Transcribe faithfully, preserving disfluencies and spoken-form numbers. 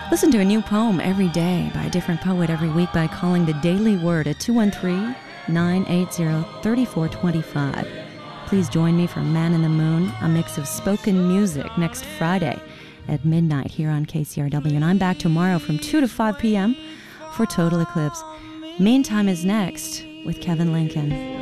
Listen to a new poem every day by a different poet every week by calling the Daily Word at two one three, nine eight zero, three four two five. Please join me for Man in the Moon, a mix of spoken music, next Friday at midnight here on K C R W. And I'm back tomorrow from two to five p.m. for Total Eclipse. Meantime is next with Kevin Lincoln.